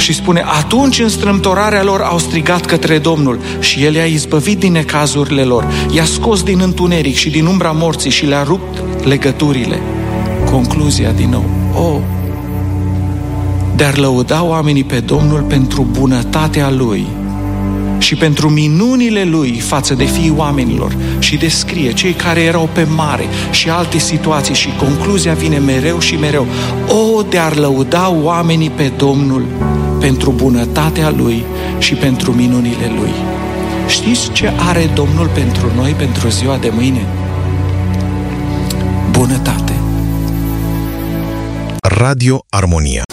Și spune, atunci în strâmtorarea lor au strigat către Domnul și El i-a izbăvit din necazurile lor, i-a scos din întuneric și din umbra morții și le-a rupt legăturile. Concluzia din nou, de-ar lăuda oamenii pe Domnul pentru bunătatea Lui și pentru minunile Lui față de fiii oamenilor. Și descrie cei care erau pe mare și alte situații și concluzia vine mereu și mereu. De-ar lăuda oamenii pe Domnul pentru bunătatea Lui și pentru minunile Lui. Știți ce are Domnul pentru noi, pentru ziua de mâine? Bunătate. Radio Armonia.